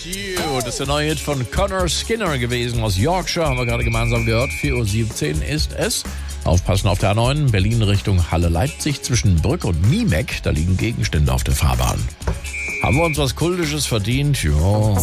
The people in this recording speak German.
You, das ist der neue Hit von Connor Skinner gewesen aus Yorkshire, haben wir gerade gemeinsam gehört. 4:17 Uhr ist es. Aufpassen auf der A9, Berlin Richtung Halle-Leipzig zwischen Brück und Niemeck. Da liegen Gegenstände auf der Fahrbahn. Haben wir uns was Kultisches verdient? Ja.